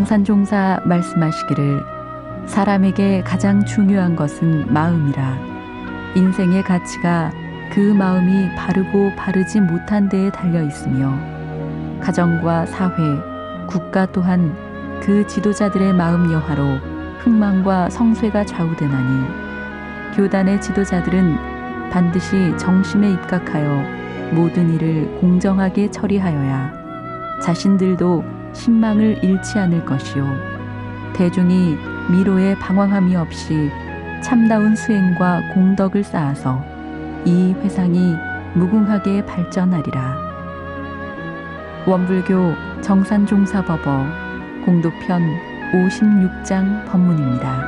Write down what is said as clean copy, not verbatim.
정산종사 말씀하시기를 사람에게 가장 중요한 것은 마음이라. 인생의 가치가 그 마음이 바르고 바르지 못한 데에 달려 있으며 가정과 사회, 국가 또한 그 지도자들의 마음 여하로 흥망과 성쇠가 좌우되나니 교단의 지도자들은 반드시 정심에 입각하여 모든 일을 공정하게 처리하여야 자신들도 신망을 잃지 않을 것이요 대중이 미로에 방황함이 없이 참다운 수행과 공덕을 쌓아서 이 회상이 무궁하게 발전하리라. 원불교 정산종사법어 공도편 56장 법문입니다.